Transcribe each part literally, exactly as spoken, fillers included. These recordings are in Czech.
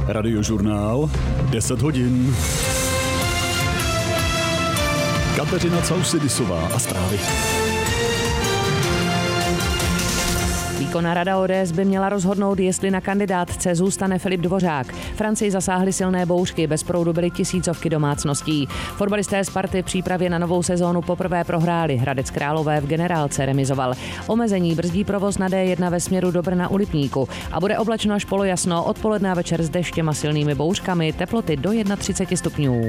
Radiožurnál deset hodin. Kateřina Causidisová a zprávy. Výkonná rada O D S by měla rozhodnout, jestli na kandidátce zůstane Filip Dvořák. Francii zasáhly silné bouřky, bez proudu byly tisícovky domácností. Fotbalisté Sparty v přípravě na novou sezónu poprvé prohráli. Hradec Králové v Generálce remizoval. Omezení brzdí provoz na D jedna ve směru do Brna u Lipníku. A bude oblačno až polojasno, odpoledne večer s deštěm a silnými bouřkami, teploty do třicet jedna stupňů.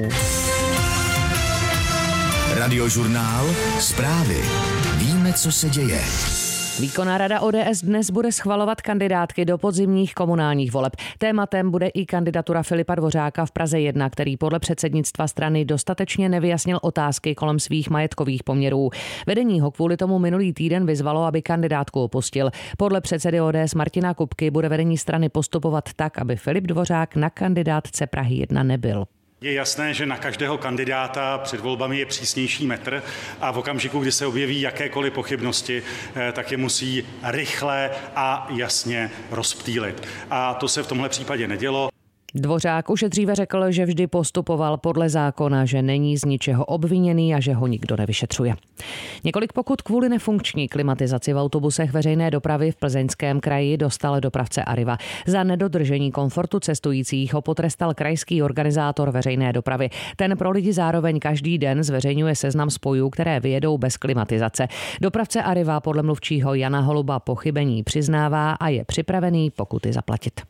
Radiožurnál zprávy. Víme, co se děje. Výkonná rada O D S dnes bude schvalovat kandidátky do podzimních komunálních voleb. Tématem bude i kandidatura Filipa Dvořáka v Praze jedna, který podle předsednictva strany dostatečně nevyjasnil otázky kolem svých majetkových poměrů. Vedení ho kvůli tomu minulý týden vyzvalo, aby kandidátku opustil. Podle předsedy O D S Martina Kupky bude vedení strany postupovat tak, aby Filip Dvořák na kandidátce Prahy jedna nebyl. Je jasné, že na každého kandidáta před volbami je přísnější metr a v okamžiku, kdy se objeví jakékoliv pochybnosti, tak je musí rychle a jasně rozptýlit. A to se v tomhle případě nedělo. Dvořák už dříve řekl, že vždy postupoval podle zákona, že není z ničeho obviněný a že ho nikdo nevyšetřuje. Několik pokut kvůli nefunkční klimatizaci v autobusech veřejné dopravy v Plzeňském kraji dostal dopravce Arriva. Za nedodržení komfortu cestujících ho potrestal krajský organizátor veřejné dopravy. Ten pro lidi zároveň každý den zveřejňuje seznam spojů, které vyjedou bez klimatizace. Dopravce Arriva podle mluvčího Jana Holuba pochybení přiznává a je připravený pokuty zaplatit.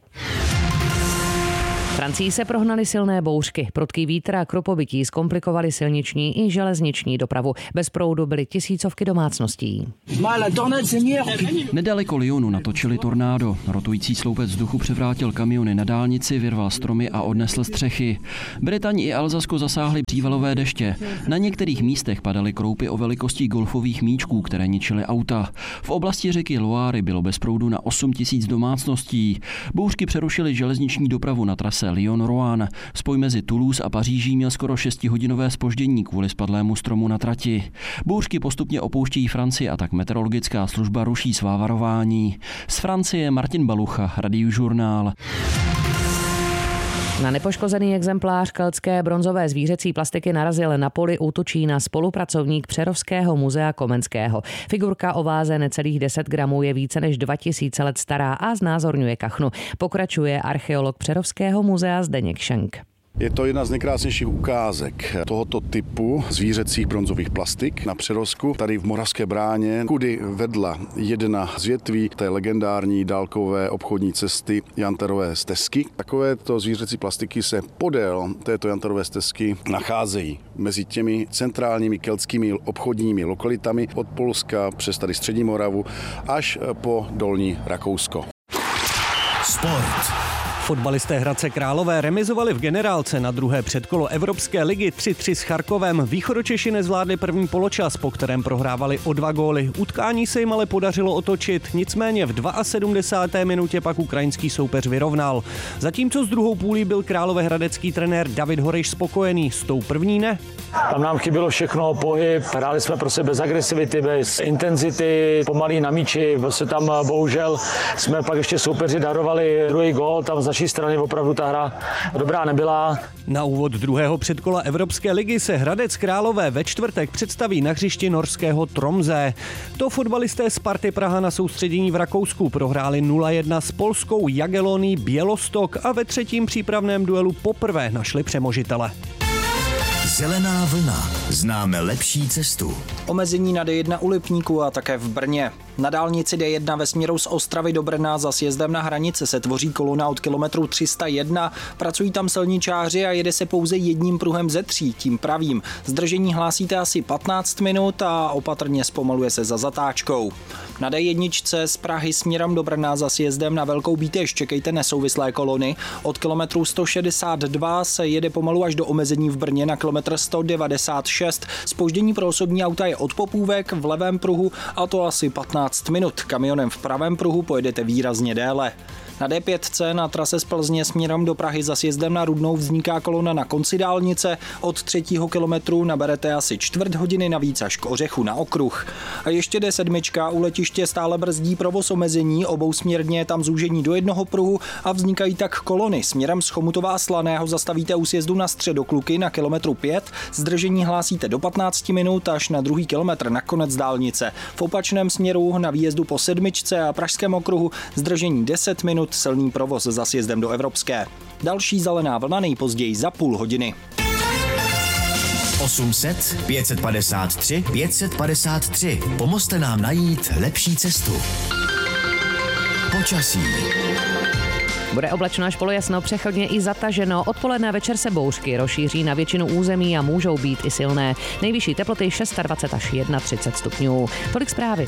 Francii se prohnaly silné bouřky. Prudký vítr a krupobytí zkomplikovaly silniční i železniční dopravu. Bez proudu byly tisícovky domácností. Nedaleko Lyonu natočili tornádo. Rotující sloupec vzduchu převrátil kamiony na dálnici, vyrval stromy a odnesl střechy. Bretaň i Alzasko zasáhly přívalové deště. Na některých místech padaly kroupy o velikosti golfových míčků, které ničily auta. V oblasti řeky Loire bylo bez proudu na osm tisíc domácností. Bouřky přerušily železniční dopravu na trase Lyon-Rouen. Spoj mezi Toulouse a Paříží měl skoro šestihodinové zpoždění kvůli spadlému stromu na trati. Bouřky postupně opouštějí Francii a tak meteorologická služba ruší svá varování. Z Francie Martin Balucha, Radiožurnál. Na nepoškozený exemplář keltské bronzové zvířecí plastiky narazil na poli u Tučína spolupracovník Přerovského muzea Komenského. Figurka o váze necelých deset gramů je více než dva tisíce let stará a znázorňuje kachnu. Pokračuje archeolog Přerovského muzea Zdeněk Šenk. Je to jedna z nejkrásnějších ukázek tohoto typu zvířecích bronzových plastik na Přerovsku, tady v Moravské Bráně, kudy vedla jedna z větví té legendární dálkové obchodní cesty Janterové stezky. Takovéto zvířecí plastiky se podél této Janterové stezky nacházejí mezi těmi centrálními keltskými obchodními lokalitami od Polska přes tady Střední Moravu až po Dolní Rakousko. Sport. Fotbalisté Hradce Králové remizovali v Generálce na druhé předkolo Evropské ligy tři tři s Charkovem. Východočeši nezvládli první poločas, po kterém prohrávali o dva góly. Utkání se jim ale podařilo otočit, nicméně v sedmdesáté druhé minutě pak ukrajinský soupeř vyrovnal. Zatímco z druhou půlí byl královéhradecký trenér David Horejš spokojený, s tou první ne. Tam nám chybělo všechno, pohyb, hráli jsme prostě bez agresivity, bez intenzity, pomalý na míči, prostě tam bohužel jsme pak ještě soupeři darovali druhý gól, tam z naší strany opravdu ta hra dobrá nebyla. Na úvod druhého předkola Evropské ligy se Hradec Králové ve čtvrtek představí na hřišti norského Tromsø. To fotbalisté Sparty Praha na soustředění v Rakousku prohráli nula jedna s polskou Jagiellonií Bělostok a ve třetím přípravném duelu poprvé našli přemožitele. Zelená vlna. Známe lepší cestu. Omezení na D jedna u Lipníku a také v Brně. Na dálnici D jedna ve směru z Ostravy do Brna za sjezdem na hranice se tvoří kolona od kilometru tři sta jedna. Pracují tam silničáři a jede se pouze jedním pruhem ze tří, tím pravým. Zdržení hlásíte asi patnáct minut a opatrně zpomaluje se za zatáčkou. Na D jedna z Prahy směrem do Brna za sjezdem na Velkou Bíteš čekejte nesouvislé kolony. Od kilometru sto šedesát dva se jede pomalu až do omezení v Brně na kilometr sto devadesát šest. šest. Zpoždění pro osobní auta je od Popůvek v levém pruhu a to asi patnáct minut. Kamionem v pravém pruhu pojedete výrazně déle. Na D pět C na trase z Plzně směrem do Prahy za sjezdem na Rudnou vzniká kolona na konci dálnice. Od třetího kilometru naberete asi čtvrt hodiny navíc až k Ořechu na okruh. A ještě D sedm u letiště stále brzdí provoz omezení, obousměrně tam zúžení do jednoho pruhu a vznikají tak kolony. Směrem z Chomutová Slaného zastavíte u sjezdu na Středokluky na kilometru pět, zdržení hlásíte do patnáct minut až na druhý kilometr na konec dálnice. V opačném směru na výjezdu po sedmičce a Pražském okruhu zdržení deset minut, silný provoz za sjezdem do Evropské. Další zelená vlna nejpozději za půl hodiny. osm set pět set padesát tři pět set padesát tři. Pomozte nám najít lepší cestu. Počasí. Bude oblačno až polojasno, přechodně i zataženo. Odpoledne a večer se bouřky rozšíří na většinu území a můžou být i silné. Nejvyšší teploty dvacet šest až třicet jedna stupňů. Tolik zprávy.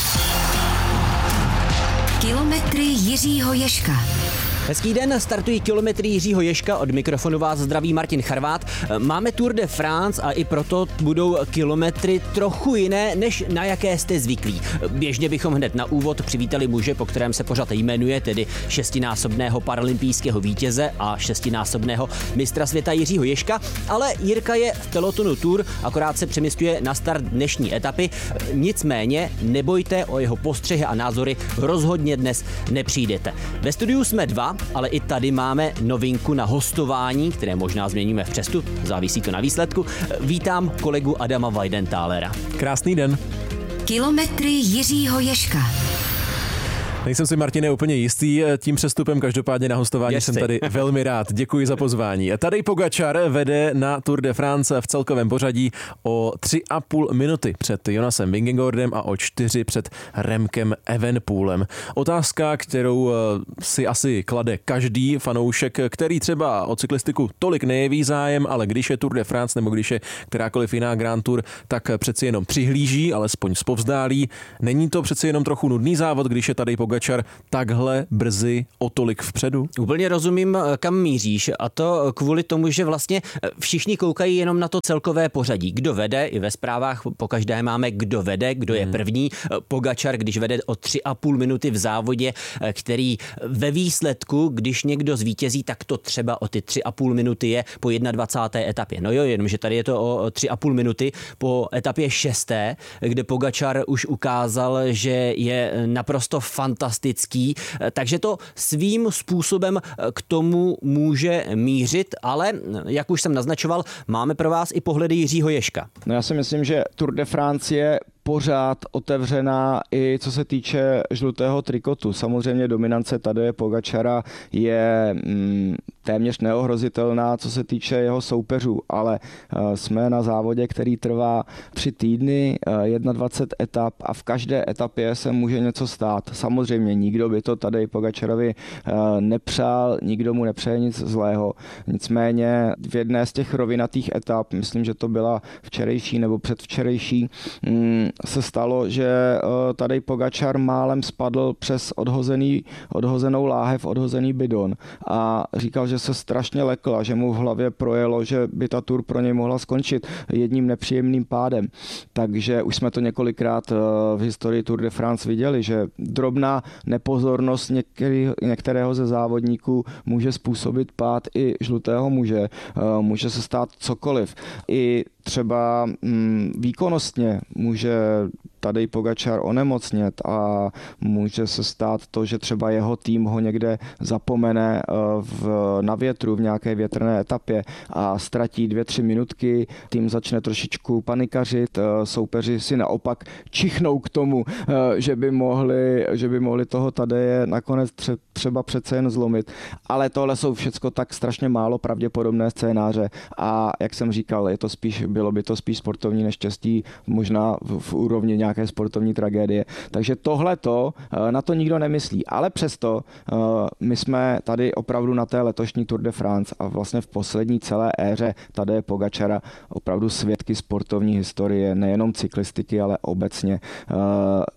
Kilometry Jiřího Ježka. Hezký den, startují kilometry Jiřího Ježka, od mikrofonu vás zdraví Martin Charvát. Máme Tour de France a i proto budou kilometry trochu jiné, než na jaké jste zvyklí. Běžně bychom hned na úvod přivítali muže, po kterém se pořad jmenuje, tedy šestinásobného paralympijského vítěze a šestinásobného mistra světa Jiřího Ježka, ale Jirka je v pelotonu Tour, akorát se přemysťuje na start dnešní etapy. Nicméně nebojte, o jeho postřehy a názory rozhodně dnes nepřijdete. Ve studiu jsme dva, ale i tady máme novinku na hostování, které možná změníme v přestup, závisí to na výsledku. Vítám kolegu Adama Weidenthalera. Krásný den. Kilometry Jiřího Ježka. Nejsem si, Martine, úplně jistý tím přestupem, každopádně na hostování Jestli. jsem tady velmi rád. Děkuji za pozvání. Tadej Pogačar vede na Tour de France v celkovém pořadí o tři a půl minuty před Jonasem Vingegaardem a o čtyři před Remkem Evenepoelem. Otázka, kterou si asi klade každý fanoušek, který třeba o cyklistiku tolik nejeví zájem, ale když je Tour de France nebo když je kterákoliv jiná Grand Tour, tak přeci jenom přihlíží, alespoň zpovzdálí. Není to přeci jenom trochu nudný závod, když je Tadej Pogačar takhle brzy o tolik vpředu? Úplně rozumím, kam míříš, a to kvůli tomu, že vlastně všichni koukají jenom na to celkové pořadí. Kdo vede, i ve zprávách pokaždé máme, kdo vede, kdo je první. Pogačar, když vede o tři a půl minuty v závodě, který ve výsledku, když někdo zvítězí, tak to třeba o ty tři a půl minuty je po dvacáté první etapě. No jo, jenomže tady je to o tři a půl minuty po etapě šesté, kde Pogačar už ukázal, že je naprosto fantastický fantastický, takže to svým způsobem k tomu může mířit, ale jak už jsem naznačoval, máme pro vás i pohledy Jiřího Ježka. No já si myslím, že Tour de France je pořád otevřená i co se týče žlutého trikotu. Samozřejmě dominance Tadeje Pogačara je mm, téměř neohrozitelná, co se týče jeho soupeřů, ale uh, jsme na závodě, který trvá tři týdny, uh, dvacet jedna etap a v každé etapě se může něco stát. Samozřejmě nikdo by to Tadeji Pogačarovi uh, nepřál, nikdo mu nepřeje nic zlého. Nicméně v jedné z těch rovinatých etap, myslím, že to byla včerejší nebo předvčerejší, mm, se stalo, že Tadej Pogačar málem spadl přes odhozený, odhozenou láhev, odhozený bidon a říkal, že se strašně lekl a že mu v hlavě projelo, že by ta Tour pro něj mohla skončit jedním nepříjemným pádem. Takže už jsme to několikrát v historii Tour de France viděli, že drobná nepozornost některý, některého ze závodníků může způsobit pád i žlutého muže. Může se stát cokoliv. I třeba mm, výkonnostně může Tadej Pogačar onemocnět a může se stát to, že třeba jeho tým ho někde zapomene v, na větru v nějaké větrné etapě a ztratí dvě, tři minutky, tým začne trošičku panikařit, soupeři si naopak čichnou k tomu, že by mohli, že by mohli toho Tadeje nakonec třeba přece jen zlomit. Ale tohle jsou všecko tak strašně málo pravděpodobné scénáře a jak jsem říkal, je to spíš, bylo by to spíš sportovní neštěstí, možná v, v úrovni nějaké sportovní tragédie. Takže tohleto, na to nikdo nemyslí. Ale přesto my jsme tady opravdu na té letošní Tour de France a vlastně v poslední celé éře Tadeje Pogačara opravdu svědky sportovní historie, nejenom cyklistiky, ale obecně.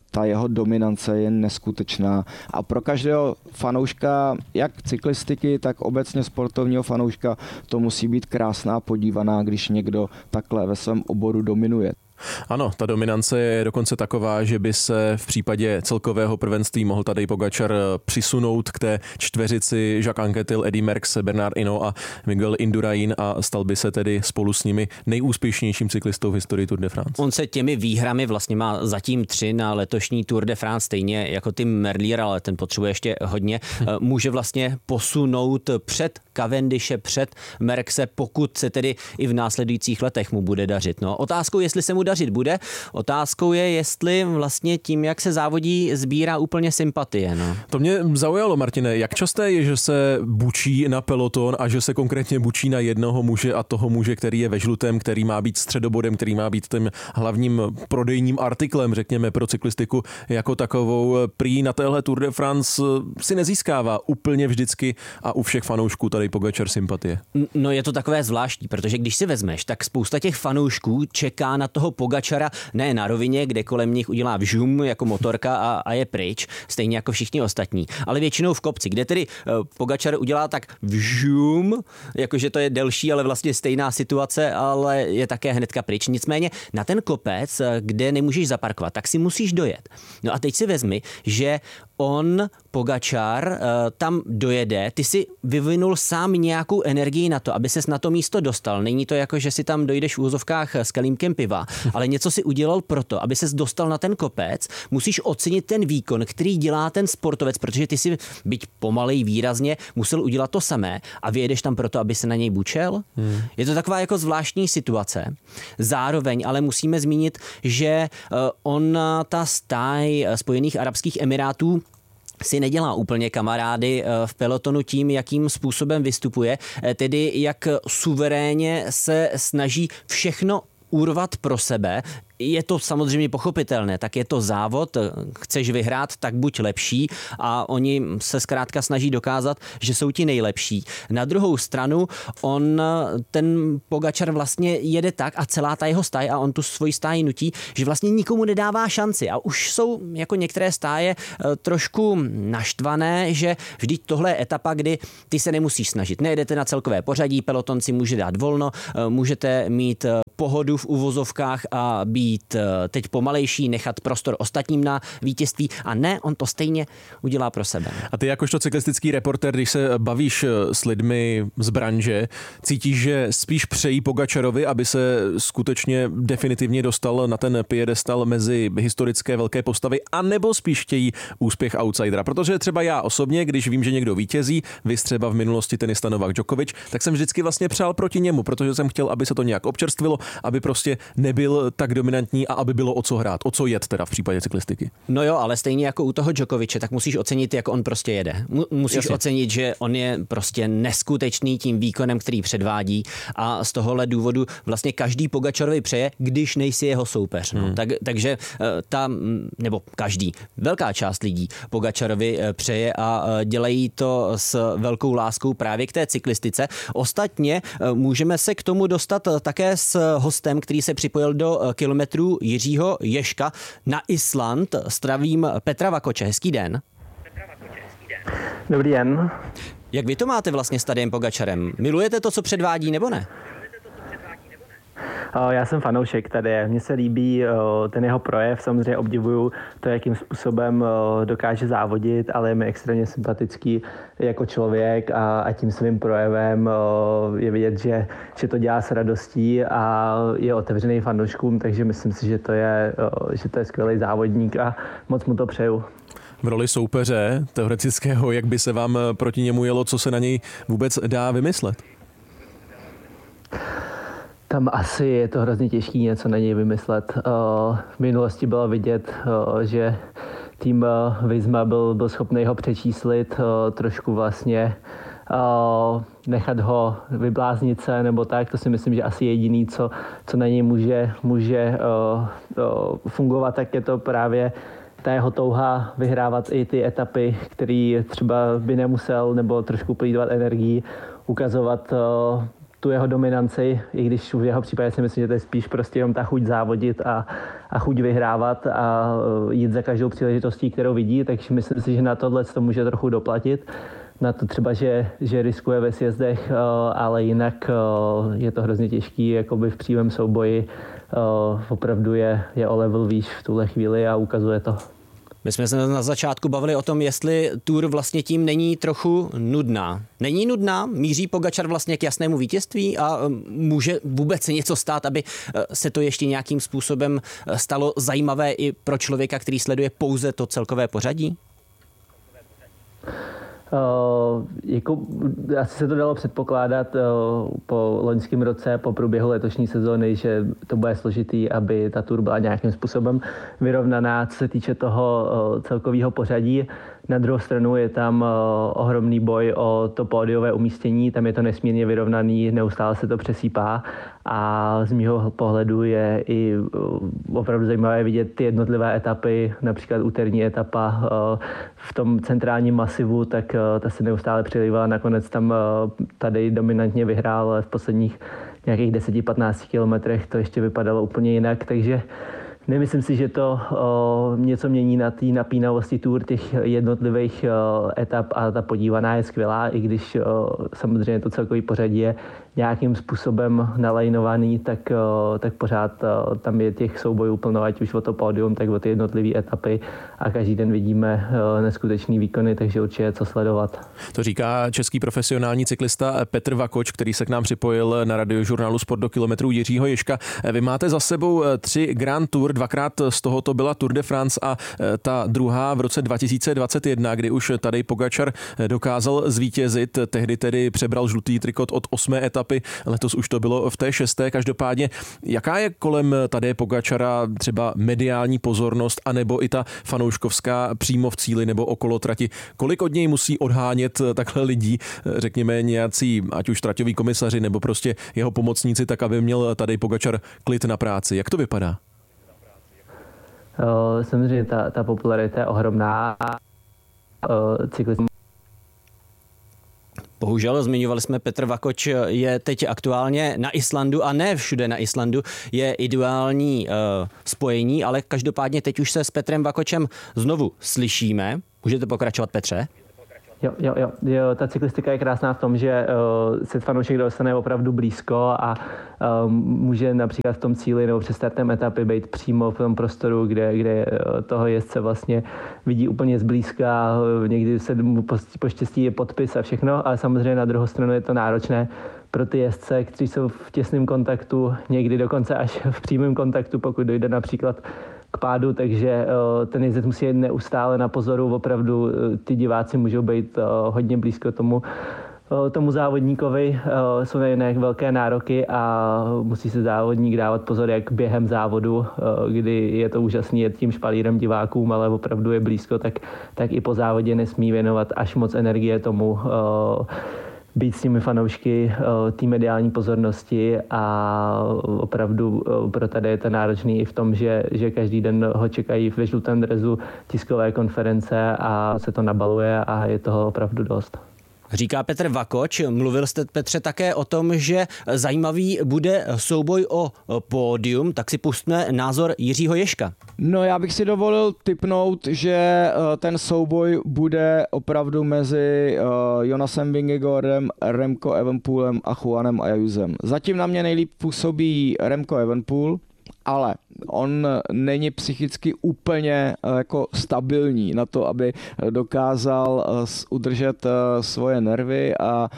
ta jeho dominance je neskutečná a pro každého fanouška, jak cyklistiky, tak obecně sportovního fanouška, to musí být krásná podívaná, když někdo takhle ve svém oboru dominuje. Ano, ta dominance je dokonce taková, že by se v případě celkového prvenství mohl Tadej Pogačar přisunout k té čtveřici Jacques Anquetil, Eddy Merckx, Bernard Hinault a Miguel Indurain a stal by se tedy spolu s nimi nejúspěšnějším cyklistou v historii Tour de France. On se těmi výhrami vlastně má zatím tři na letošní Tour de France, stejně jako Tim Merlier, ale ten potřebuje ještě hodně. Může vlastně posunout před Cavendishe, před Merckxe, pokud se tedy i v následujících letech mu bude dařit. No, otázkou, jestli se mu dařit bude, otázkou je, jestli vlastně tím, jak se závodí, sbírá úplně sympatie. No. To mě zaujalo, Martine, jak časté je, že se bučí na peloton a že se konkrétně bučí na jednoho muže a toho muže, který je ve žlutém, který má být středobodem, který má být tím hlavním prodejním artiklem, řekněme, pro cyklistiku jako takovou. Prý na téhle Tour de France si nezískává úplně vždycky a u všech fanoušků tady Pogačar sympatie. No je to takové zvláštní, protože když si vezmeš, tak spousta těch fanoušků čeká na toho Pogačara ne na rovině, kde kolem nich udělá vžum jako motorka a, a je pryč, stejně jako všichni ostatní, ale většinou v kopci, kde tedy uh, Pogačar udělá tak vžum, jakože to je delší, ale vlastně stejná situace, ale je také hnedka pryč. Nicméně na ten kopec, kde nemůžeš zaparkovat, tak si musíš dojet. No a teď si vezmi, že on, Pogačar, uh, tam dojede, ty si vyvinul sám nějakou energii na to, aby ses na to místo dostal. Není to jako, že si tam dojdeš v úzovkách s kelímkem piva, ale něco si udělal proto, aby ses dostal na ten kopec, musíš ocenit ten výkon, který dělá ten sportovec, protože ty si, byť pomalej výrazně, musel udělat to samé a vyjedeš tam proto, aby se na něj bučel. Hmm. Je to taková jako zvláštní situace. Zároveň ale musíme zmínit, že on, ta stáj Spojených arabských emirátů, si nedělá úplně kamarády v pelotonu tím, jakým způsobem vystupuje, tedy jak suverénně se snaží všechno urvat pro sebe. Je to samozřejmě pochopitelné, tak je to závod, chceš vyhrát, tak buď lepší a oni se zkrátka snaží dokázat, že jsou ti nejlepší. Na druhou stranu on, ten Pogačar vlastně jede tak a celá ta jeho stáje a on tu svoji stáji nutí, že vlastně nikomu nedává šanci a už jsou jako některé stáje trošku naštvané, že vždyť tohle je etapa, kdy ty se nemusíš snažit. Nejedete na celkové pořadí, peloton si může dát volno, můžete mít pohodu v uvozovkách a být teď pomalejší, nechat prostor ostatním na vítězství a ne, on to stejně udělá pro sebe. A ty jakožto cyklistický reportér, když se bavíš s lidmi z branže, cítíš, že spíš přejí Pogačarovi, aby se skutečně definitivně dostal na ten piedestal mezi historické velké postavy, anebo spíš chtějí úspěch outsidera? Protože třeba já osobně, když vím, že někdo vítězí, vys třeba v minulosti tenista Novak Djokovic, tak jsem vždycky vlastně přál proti němu, protože jsem chtěl, aby se to nějak občerstvilo, aby prostě nebyl tak dominantní a aby bylo o co hrát, o co jet teda v případě cyklistiky. No jo, ale stejně jako u toho Djokoviče, tak musíš ocenit, jak on prostě jede. Musíš Jasně. ocenit, že on je prostě neskutečný tím výkonem, který předvádí a z tohohle důvodu vlastně každý Pogačarovi přeje, když nejsi jeho soupeř. No. Hmm. Tak, takže ta, nebo každý, velká část lidí Pogačarovi přeje a dělají to s velkou láskou právě k té cyklistice. Ostatně můžeme se k tomu dostat také s hostem, který se připojil do kilometru Jiřího Ježka na Island. Zdravím Petra Vakoče. Hezký den. Dobrý den. Jak vy to máte vlastně s Tadejem Pogačarem? Milujete to, co předvádí, nebo ne? Já jsem fanoušek tady. Mně se líbí ten jeho projev, samozřejmě obdivuju to, jakým způsobem dokáže závodit, ale je mi extrémně sympatický jako člověk a, a tím svým projevem je vidět, že, že to dělá s radostí a je otevřený fanouškům, takže myslím si, že to je, že to je skvělý závodník a moc mu to přeju. V roli soupeře teoretického, jak by se vám proti němu jelo, co se na něj vůbec dá vymyslet? Tam asi je to hrozně těžký něco na něj vymyslet. V minulosti bylo vidět, že tým Visma byl, byl schopný ho přečíslit, trošku vlastně nechat ho vybláznit se nebo tak. To si myslím, že asi jediný, co, co na něj může, může fungovat, tak je to právě ta jeho touha vyhrávat i ty etapy, který třeba by nemusel nebo trošku plýtvat energií, ukazovat tu jeho dominanci, i když v jeho případě si myslím, že to je spíš prostě jenom ta chuť závodit a, a chuť vyhrávat a jít za každou příležitostí, kterou vidí, takže myslím si, že na tohle to může trochu doplatit. Na to třeba, že, že riskuje ve sjezdech, ale jinak je to hrozně těžký, jakoby v přímém souboji opravdu je, je o level výš v tuhle chvíli a ukazuje to. My jsme se na začátku bavili o tom, jestli Tour vlastně tím není trochu nudná. Není nudná? Míří Pogačar vlastně k jasnému vítězství a může vůbec se něco stát, aby se to ještě nějakým způsobem stalo zajímavé i pro člověka, který sleduje pouze to celkové pořadí? Uh, jako, asi se to dalo předpokládat uh, po loňském roce, po průběhu letošní sezóny, že to bude složitý, aby ta Tour byla nějakým způsobem vyrovnaná, co se týče toho uh, celkového pořadí. Na druhou stranu je tam uh, ohromný boj o to pódiové umístění, tam je to nesmírně vyrovnaný, neustále se to přesýpá a z mýho pohledu je i uh, opravdu zajímavé vidět ty jednotlivé etapy, například úterní etapa uh, v tom centrálním masivu, tak uh, ta se neustále přilývala, nakonec tam uh, tady dominantně vyhrál, ale v posledních nějakých deset patnáct kilometrech to ještě vypadalo úplně jinak, takže nemyslím si, že to o, něco mění na té napínavosti Tour těch jednotlivých o, etap a ta podívaná je skvělá, i když o, samozřejmě to celkový pořadí je nějakým způsobem nalajnovaný, tak, o, tak pořád o, tam je těch soubojů plno, ať už o to pódium, tak o ty jednotlivé etapy a každý den vidíme o, neskutečný výkony, takže určitě je co sledovat. To říká český profesionální cyklista Petr Vakoč, který se k nám připojil na radiožurnálu Sport do kilometrů Jiřího Ježka. Vy máte za sebou tři Grand Tour, dvakrát z toho to byla Tour de France a ta druhá v roce dva tisíce dvacet jedna, kdy už Tadej Pogačar dokázal zvítězit, tehdy tedy přebral žlutý trikot od osmé etapy, letos už to bylo v té šesté. Každopádně, jaká je kolem Tadeje Pogačara třeba mediální pozornost, anebo i ta fanouškovská přímo v cíli nebo okolo trati? Kolik od něj musí odhánět takhle lidí, řekněme nějací, ať už traťoví komisaři nebo prostě jeho pomocníci, tak aby měl Tadej Pogačar klid na práci? Jak to vypadá? Samozřejmě ta, ta popularita je ohromná. Cyklismus. Bohužel, zmiňovali jsme, Petr Vakoč je teď aktuálně na Islandu a ne všude na Islandu je ideální uh, spojení, ale každopádně teď už se s Petrem Vakočem znovu slyšíme. Můžete pokračovat, Petře? Jo, jo, jo, jo, ta cyklistika je krásná v tom, že uh, se fanoušek dostane opravdu blízko a uh, může například v tom cíli nebo před startem etapy být přímo v tom prostoru, kde, kde uh, toho jezdce vlastně vidí úplně zblízka, uh, někdy se mu poštěstí je podpis a všechno, ale samozřejmě na druhou stranu je to náročné pro ty jezdce, kteří jsou v těsném kontaktu, někdy dokonce až v přímém kontaktu, pokud dojde například k pádu, takže uh, ten jezdec musí jít neustále na pozoru, opravdu uh, ty diváci můžou být uh, hodně blízko tomu, uh, tomu závodníkovi, uh, jsou na jiné velké nároky a musí se závodník dávat pozor jak během závodu, uh, kdy je to úžasný jet tím špalírem divákům, ale opravdu je blízko, tak, tak i po závodě nesmí věnovat až moc energie tomu, uh, být s těmi fanoušky té mediální pozornosti a opravdu pro tady je to náročný i v tom, že, že každý den ho čekají ve žlutém dresu tiskové konference a se to nabaluje a je toho opravdu dost. Říká Petr Vakoč. Mluvil jste, Petře, také o tom, že zajímavý bude souboj o pódium, tak si pustíme názor Jiřího Ježka. No, já bych si dovolil tipnout, že ten souboj bude opravdu mezi Jonasem Vingegaardem, Remco Evenepoelem a Juanem Ayusem. Zatím na mě nejlíp působí Remco Evenepoel, ale on není psychicky úplně jako stabilní na to, aby dokázal udržet svoje nervy a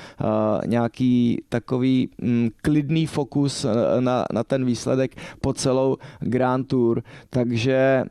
nějaký takový klidný fokus na, na ten výsledek po celou Grand Tour. Takže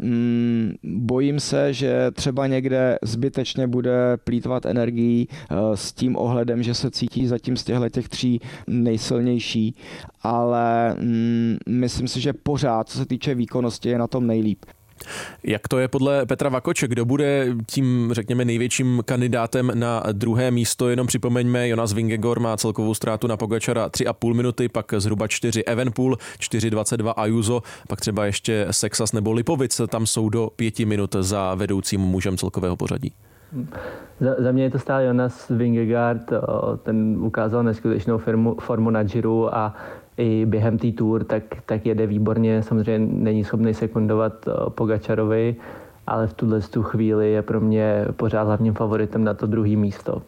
bojím se, že třeba někde zbytečně bude plýtvat energií s tím ohledem, že se cítí zatím z těchto těch tří nejsilnější, ale myslím si, že pořád, co se týče výkonnosti, je na tom nejlíp. Jak to je podle Petra Vakoče? Kdo bude tím, řekněme, největším kandidátem na druhé místo? Jenom připomeňme, Jonas Vingegaard má celkovou ztrátu na Pogačara tři a půl minuty, pak zhruba čtyři Evenepoel, čtyři dvacet dva Ayuso, pak třeba ještě Sexas nebo Lipovic, tam jsou do pěti minut za vedoucím mužem celkového pořadí. Za, za mě je to stále Jonas Vingegaard, ten ukázal neskutečnou formu, formu na Giro a i během té tour tak, tak jede výborně. Samozřejmě není schopný sekundovat Pogačarovi, ale v tuhle tu chvíli je pro mě pořád hlavním favoritem na to druhé místo.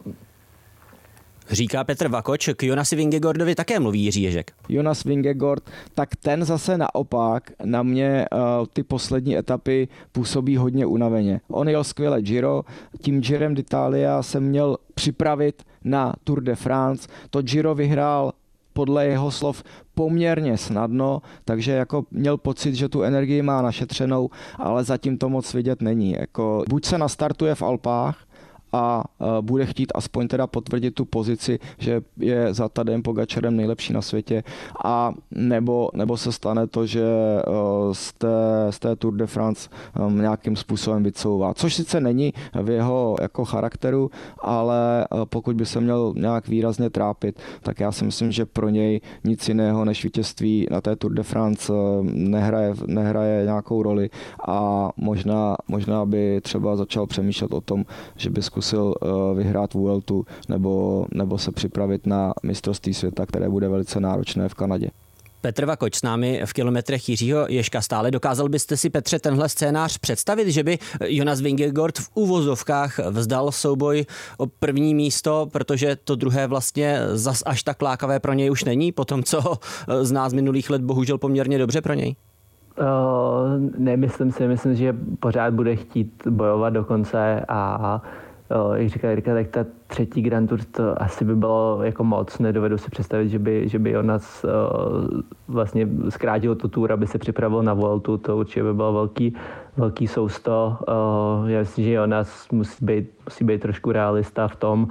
Říká Petr Vakoč, k Jonasi Vingegaardovi také mluví Jiří Ježek. Jonas Vingegaard, tak ten zase naopak na mě uh, ty poslední etapy působí hodně unaveně. On jel skvěle Giro, tím Girem d'Italia jsem měl připravit na Tour de France. To Giro vyhrál podle jeho slov poměrně snadno, takže jako měl pocit, že tu energii má našetřenou, ale zatím to moc vidět není. Jako, buď se nastartuje v Alpách a bude chtít aspoň teda potvrdit tu pozici, že je za Tadejem Pogačarem nejlepší na světě, a nebo, nebo se stane to, že z té, z té Tour de France nějakým způsobem vycouvá. Což sice není v jeho jako charakteru, ale pokud by se měl nějak výrazně trápit, tak já si myslím, že pro něj nic jiného než vítězství na té Tour de France nehraje, nehraje nějakou roli a možná, možná by třeba začal přemýšlet o tom, že by zkusil vyhrát Vueltu nebo, nebo se připravit na mistrovství světa, které bude velice náročné v Kanadě. Petr Vakoč s námi v kilometrech Jiřího Ježka stále. Dokázal byste si, Petře, tenhle scénář představit, že by Jonas Vingegaard v uvozovkách vzdal souboj o první místo, protože to druhé vlastně zas až tak lákavé pro něj už není, po tom, co z nás minulých let bohužel poměrně dobře pro něj? Uh, nemyslím si, myslím, že pořád bude chtít bojovat do konce a uh, jak říká Jirka, tak ta třetí Grand Tour to asi by bylo jako moc. Nedovedu si představit, že by, že by Jonas uh, vlastně zkrátil tu tour, aby se připravil na Vueltu. To určitě by bylo velký, velký sousto. Uh, já myslím, že Jonas musí být, musí být trošku realista v tom.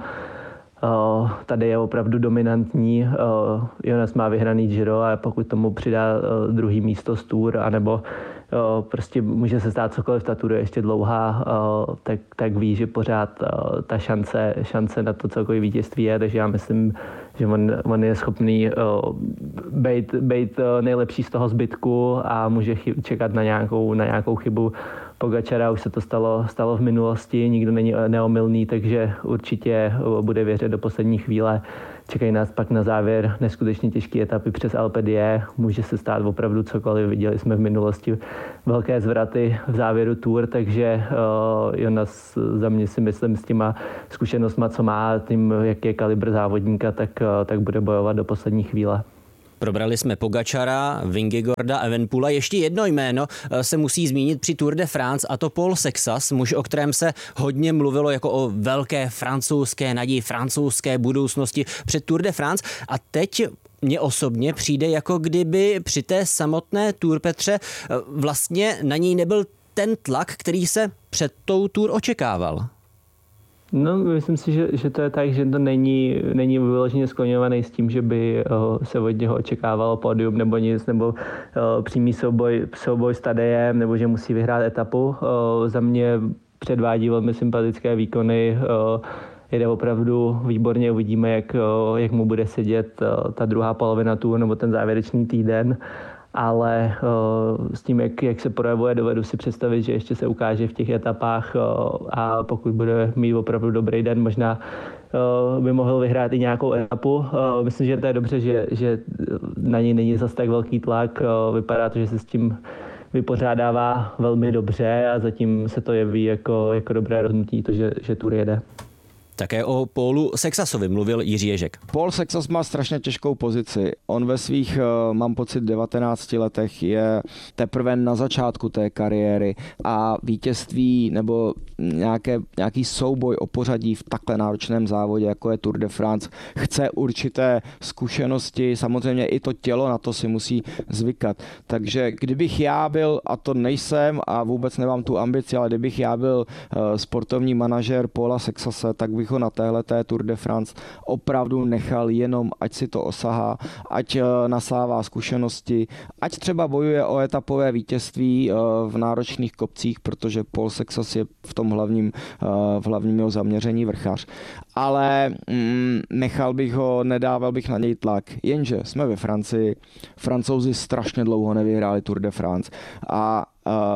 Uh, tady je opravdu dominantní. Uh, Jonas má vyhraný Giro a pokud tomu přidá uh, druhý místo z Tour, anebo uh, prostě může se stát cokoliv, ta Tour je ještě dlouhá, uh, tak, tak ví, že pořád uh, ta šance, šance na to celkové vítězství je, takže já myslím, že on, on je schopný uh, být, být uh, nejlepší z toho zbytku a může chy- čekat na nějakou, na nějakou chybu Pogačara. Už se to stalo, stalo v minulosti, nikdo není neomylný, takže určitě bude věřit do poslední chvíle. Čekají nás pak na závěr neskutečně těžké etapy přes Alpe d'Huez. Může se stát opravdu cokoliv. Viděli jsme v minulosti velké zvraty v závěru Tour, takže uh, Jonas za mě si myslím s těma zkušenostma, co má, tím, jaký je kalibr závodníka, tak, uh, tak bude bojovat do poslední chvíle. Probrali jsme Pogačara, Vingegaarda, Evenepoela. Ještě jedno jméno se musí zmínit při Tour de France, a to Paul Sexas, muž, o kterém se hodně mluvilo jako o velké francouzské naději, francouzské budoucnosti před Tour de France. A teď mně osobně přijde, jako kdyby při té samotné Tour, Petře, vlastně na něj nebyl ten tlak, který se před tou Tour očekával. No, myslím si, že, že to je tak, že to není, není vyloženě skloňovaný s tím, že by uh, se od něho očekávalo pódium nebo nic, nebo uh, přímý souboj, souboj s Tadejem, nebo že musí vyhrát etapu. Uh, za mě předvádí velmi sympatické výkony, uh, jede opravdu výborně, uvidíme, jak, uh, jak mu bude sedět uh, ta druhá polovina Tour nebo ten závěrečný týden. Ale uh, s tím, jak, jak se projevuje, dovedu si představit, že ještě se ukáže v těch etapách uh, a pokud bude mít opravdu dobrý den, možná uh, by mohl vyhrát i nějakou etapu. Uh, myslím, že to je dobře, že, že na něj není zas tak velký tlak. Uh, vypadá to, že se s tím vypořádává velmi dobře a zatím se to jeví jako, jako dobré rozhodnutí, to, že, že Tour jede. Také o Paulu Sexasovi mluvil Jiří Ježek. Paul Sexas má strašně těžkou pozici. On ve svých, mám pocit, devatenácti letech je teprve na začátku té kariéry a vítězství nebo nějaké, nějaký souboj o pořadí v takhle náročném závodě, jako je Tour de France, chce určité zkušenosti, samozřejmě i to tělo na to si musí zvykat. Takže kdybych já byl, a to nejsem a vůbec nemám tu ambici, ale kdybych já byl sportovní manažer Paula Sexase, tak bych ho na téhleté Tour de France opravdu nechal jenom, ať si to osahá, ať nasává zkušenosti, ať třeba bojuje o etapové vítězství v náročných kopcích, protože Paul Sexas je v tom hlavním, v hlavním jeho zaměření vrchař. Ale mm, nechal bych ho, nedával bych na něj tlak. Jenže jsme ve Francii, Francouzi strašně dlouho nevyhráli Tour de France a uh,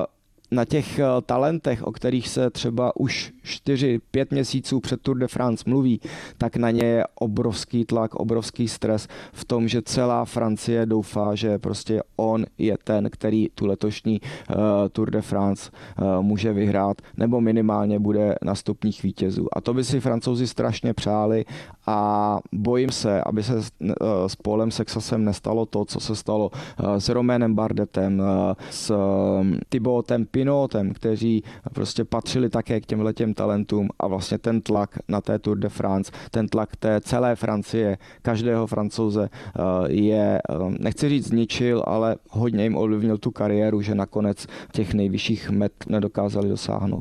na těch talentech, o kterých se třeba už čtyři pět měsíců před Tour de France mluví, tak na ně je obrovský tlak, obrovský stres v tom, že celá Francie doufá, že prostě on je ten, který tu letošní uh, Tour de France uh, může vyhrát, nebo minimálně bude na stupních vítězů. A to by si Francouzi strašně přáli a bojím se, aby se uh, s Paulem Sexasem nestalo to, co se stalo uh, s Romainem Bardetem, uh, s uh, Thibautem Pinotem, kteří prostě patřili také k těmhletěm talentům a vlastně ten tlak na té Tour de France, ten tlak té celé Francie, každého Francouze je, nechci říct zničil, ale hodně jim ovlivnil tu kariéru, že nakonec těch nejvyšších met nedokázali dosáhnout.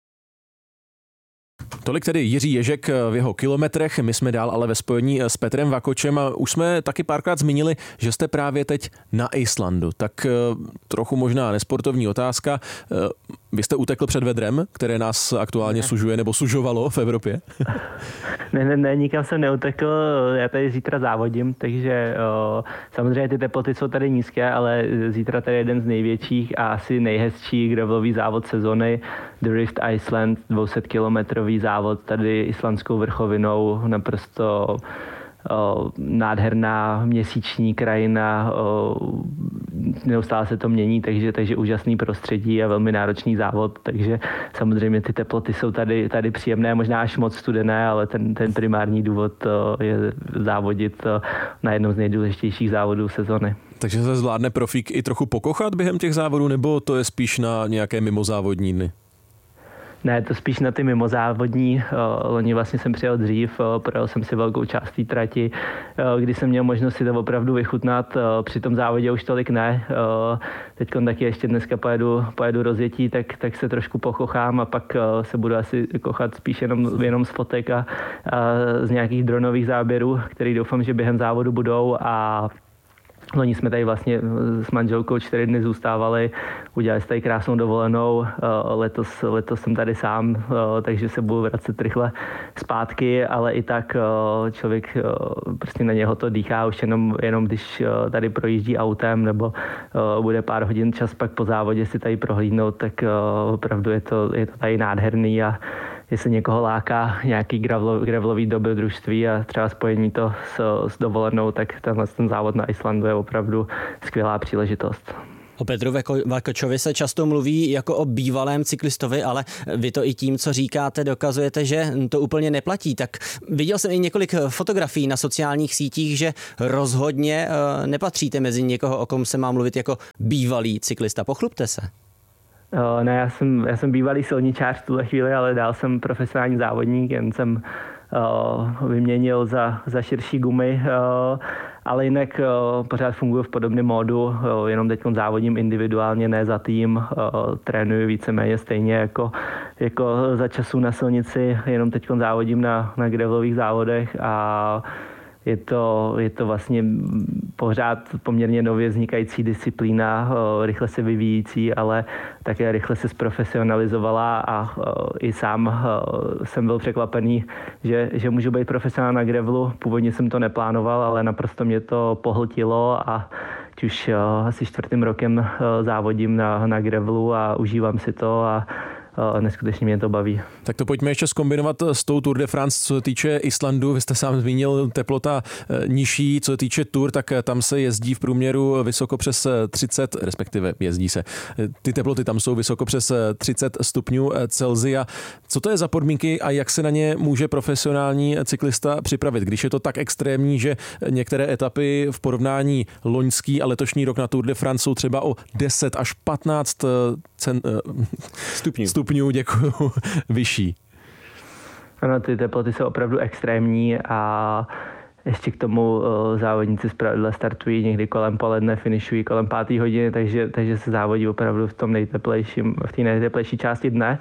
Tolik tedy Jiří Ježek v jeho kilometrech, my jsme dál ale ve spojení s Petrem Vakočem a už jsme taky párkrát zmínili, že jste právě teď na Islandu. Tak trochu možná nesportovní otázka. Vy jste utekl před vedrem, které nás aktuálně ne. sužuje nebo sužovalo v Evropě? Ne, ne, ne, nikam jsem neutekl, já tady zítra závodím, takže o, samozřejmě ty teploty jsou tady nízké, ale zítra tady je jeden z největších a asi nejhezčí gravelový závod sezony, The Rift Iceland, dvě stě kilometrový závod tady islandskou vrchovinou, naprosto o, nádherná měsíční krajina, o, neustále se to mění, takže, takže úžasný prostředí a velmi náročný závod, takže samozřejmě ty teploty jsou tady, tady příjemné, možná až moc studené, ale ten, ten primární důvod o, je závodit o, na jednom z nejdůležitějších závodů sezony. Takže se zvládne profík i trochu pokochat během těch závodů, nebo to je spíš na nějaké mimozávodní dny? Ne, to spíš na ty mimozávodní. Loni vlastně jsem přijel dřív, projel jsem si velkou část té trati, kdy jsem měl možnost si to opravdu vychutnat. Při tom závodě už tolik ne. Teď taky ještě dneska pojedu, pojedu rozjetí, tak, tak se trošku pokochám a pak se budu asi kochat spíš jenom, jenom z fotek a, a z nějakých dronových záběrů, které doufám, že během závodu budou. A loni jsme tady vlastně s manželkou čtyři dny zůstávali, udělali jsme tady krásnou dovolenou, letos, letos jsem tady sám, takže se budu vracet rychle zpátky, ale i tak člověk prostě na něho to dýchá už jenom, jenom když tady projíždí autem nebo bude pár hodin čas pak po závodě si tady prohlídnout, tak opravdu je to, je to tady nádherný a jestli někoho láká nějaký gravelový dobrodružství a třeba spojení to s, s dovolenou, tak tenhle ten závod na Islandu je opravdu skvělá příležitost. O Petru Vakočovi se často mluví jako o bývalém cyklistovi, ale vy to i tím, co říkáte, dokazujete, že to úplně neplatí. Tak viděl jsem i několik fotografií na sociálních sítích, že rozhodně nepatříte mezi někoho, o kom se má mluvit jako bývalý cyklista. Pochlubte se. Ne, já jsem, já jsem bývalý silničář v tuhle chvíli, ale dál jsem profesionální závodník, jen jsem uh, vyměnil za, za širší gumy, uh, ale jinak uh, pořád funguji v podobném módu, uh, jenom teď závodím individuálně, ne za tým, uh, trénuji víceméně stejně jako, jako za časů na silnici, jenom teď závodím na, na gravelových závodech a Je to, je to vlastně pořád poměrně nově vznikající disciplína, rychle se vyvíjící, ale také rychle se zprofesionalizovala a i sám jsem byl překvapený, že, že můžu být profesionál na gravelu. Původně jsem to neplánoval, ale naprosto mě to pohltilo a už asi čtvrtým rokem závodím na, na gravelu a užívám si to a neskutečně mě to baví. Tak to pojďme ještě zkombinovat s tou Tour de France, co se týče Islandu. Vy jste sám zmínil teplota nižší, co se týče Tour, tak tam se jezdí v průměru vysoko přes třicet, respektive jezdí se. Ty teploty tam jsou vysoko přes třicet stupňů Celsia. Co to je za podmínky a jak se na ně může profesionální cyklista připravit, když je to tak extrémní, že některé etapy v porovnání loňský a letošní rok na Tour de France jsou třeba o deset až patnáct cen, stupňů. stupňů, děkuju, vyšší. Ano, ty teploty jsou opravdu extrémní a ještě k tomu závodníci zpravidla startují někdy kolem poledne, finišují kolem páté hodiny, takže, takže se závodí opravdu v tom nejteplejším, v té nejteplejší části dne.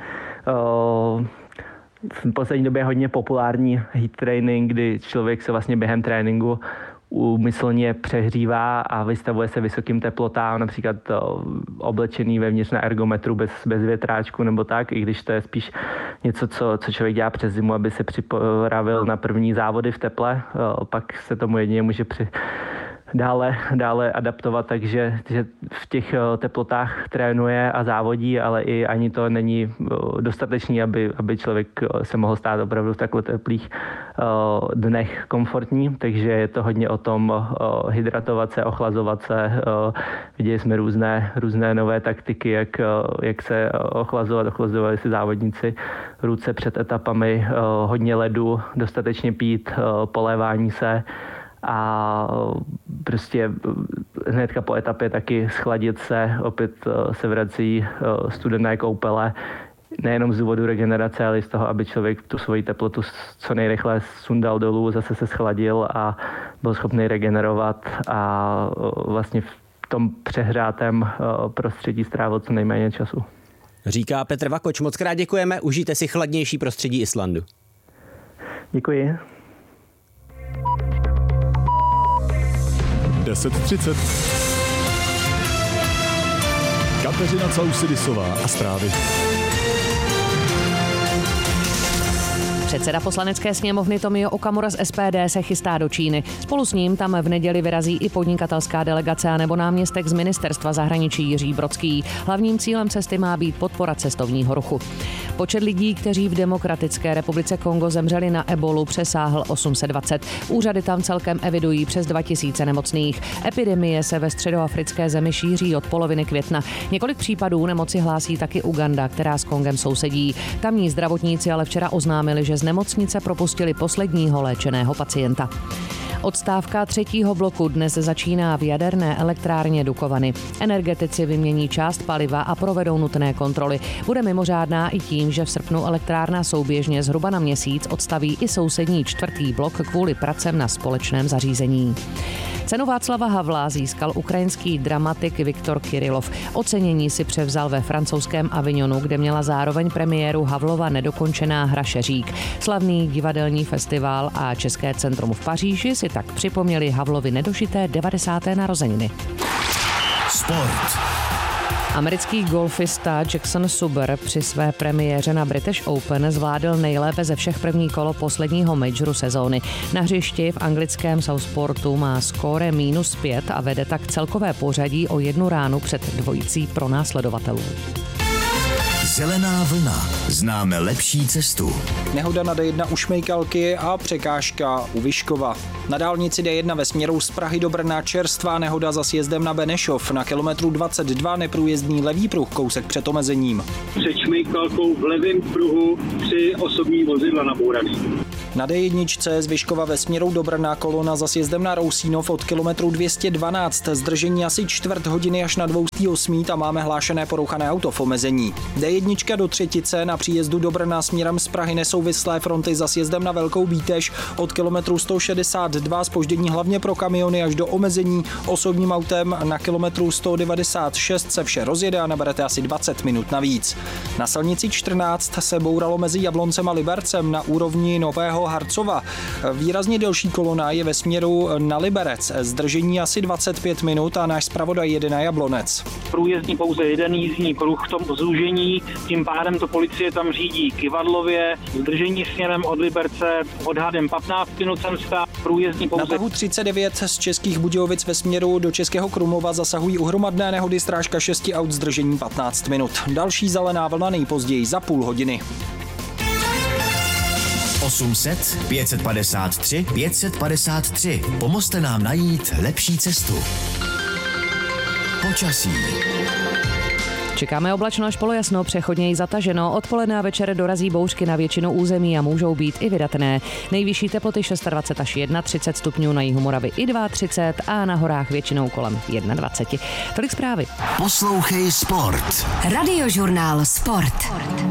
V poslední době je hodně populární heat training, kdy člověk se vlastně během tréninku úmyslně přehřívá a vystavuje se vysokým teplotám, například oblečený vevnitř na ergometru bez, bez větráčku nebo tak, i když to je spíš něco, co, co člověk dělá přes zimu, aby se připravil na první závody v teple. Pak se tomu jedině může při, dále, dále adaptovat, takže že v těch teplotách trénuje a závodí, ale i ani to není dostatečný, aby, aby člověk se mohl stát opravdu v takhle teplých dnech komfortní, takže je to hodně o tom hydratovat se, ochlazovat se. Viděli jsme různé, různé nové taktiky, jak, jak se ochlazovat, ochlazovali si závodníci ruce před etapami, hodně ledu, dostatečně pít, polévání se a prostě hnedka po etapě taky schladit se, opět se vrací studené koupele, nejenom z důvodu regenerace, ale i z toho, aby člověk tu svoji teplotu co nejrychle sundal dolů, zase se schladil a byl schopný regenerovat a vlastně v tom přehrátém prostředí strávil co nejméně času. Říká Petr Vakoč, moc krát děkujeme, užijte si chladnější prostředí Islandu. Děkuji. deset třicet. Kateřina Causidisová a zprávy. Předseda poslanecké sněmovny Tomio Okamura z S P D se chystá do Číny. Spolu s ním tam v neděli vyrazí i podnikatelská delegace a nebo náměstek z ministerstva zahraničí Jiří Brodský. Hlavním cílem cesty má být podpora cestovního ruchu. Počet lidí, kteří v Demokratické republice Kongo zemřeli na ebolu, přesáhl osm set dvacet. Úřady tam celkem evidují přes dva tisíce nemocných. Epidemie se ve středoafrické zemi šíří od poloviny května. Několik případů nemoci hlásí taky Uganda, která s Kongem sousedí. Tamní zdravotníci ale včera oznámili, že z nemocnice propustili posledního léčeného pacienta. Odstávka třetího bloku dnes začíná v jaderné elektrárně Dukovany. Energetici vymění část paliva a provedou nutné kontroly. Bude mimořádná i tím, že v srpnu elektrárna souběžně zhruba na měsíc odstaví i sousední čtvrtý blok kvůli pracem na společném zařízení. Cenu Václava Havla získal ukrajinský dramatik Viktor Kirilov. Ocenění si převzal ve francouzském Avignonu, kde měla zároveň premiéru Havlova nedokončená hra Šeřík. Slavný divadelní festival a České centrum v Paříži si tak připomněli Havlovi nedožité devadesáté narozeniny. Sport. Americký golfista Jackson Suber při své premiéře na British Open zvládl nejlépe ze všech první kolo posledního majoru sezóny. Na hřišti v anglickém Southportu má skóre mínus pět a vede tak celkové pořadí o jednu ránu před dvojicí pronásledovatelů. Zelená vlna. Známe lepší cestu. Nehoda na D jedna u Šmejkalky a překážka u Vyškova. Na dálnici D jedna ve směru z Prahy do Brna čerstvá nehoda za sjezdem na Benešov. Na kilometru dvacet dva neprůjezdný levý pruh kousek před omezením. Před Šmejkalkou v levém pruhu tři osobní vozidla nabouraný. Na D jedna z Vyškova ve směru do Brna kolona za sjezdem na Rousínov od kilometru dvě stě dvanáct. Zdržení asi čtvrt hodiny až na dvě stě osm a máme hlášené porouchané auto v omezení. D jedna do Třetice na příjezdu do Brna směrem z Prahy nesouvislé fronty za sjezdem na Velkou Bítež od kilometru sto šedesát dva, zpoždění hlavně pro kamiony až do omezení. Osobním autem na kilometru sto devadesát šest se vše rozjede a naberete asi dvacet minut navíc. Na silnici čtrnáct se bouralo mezi Jabloncem a Libercem na úrovni Nového Harcova. Výrazně delší kolona je ve směru na Liberec. Zdržení asi dvacet pět minut a náš zpravodaj jede na Jablonec. Průjezdní pouze jeden jízdní pruh v tom zúžení, tím pádem to policie tam řídí Kyvadlově, zdržení směrem od Liberce odhadem patnáct minut sem stát, průjezdní pouze... Na tahu třicet devět z Českých Budějovic ve směru do Českého Krumlova zasahují u hromadné nehody strážka šesti aut, zdržení patnáct minut. Další zelená vlna nejpozději za půl hodiny. osm set, pět set padesát tři, pět set padesát tři. Pomozte nám najít lepší cestu. Počasí. Čekáme oblačno až polojasno, přechodněji zataženo. Odpoledne a večer dorazí bouřky na většinu území a můžou být i vydatné. Nejvyšší teploty dvacet šest až třicet jedna stupňů, na jihu Moravy i třicet dva a na horách většinou kolem dvacet jedna. Tolik zprávy. Poslouchej Sport. Radiožurnál Sport.